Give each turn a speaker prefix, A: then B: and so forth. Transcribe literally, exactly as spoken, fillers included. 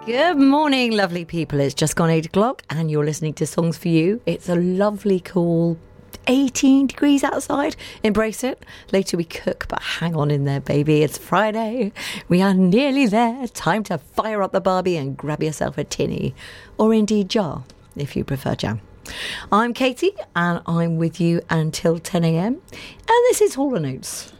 A: Good morning, lovely people. It's just gone eight o'clock and you're listening to Songs for You. It's a lovely, cool eighteen degrees outside. Embrace it. Later we cook, but hang on in there, baby. It's Friday. We are nearly there. Time to fire up the Barbie and grab yourself a tinny, or indeed jar, if you prefer jam. I'm Katie and I'm with you until ten a.m. and this is Hall and Oates.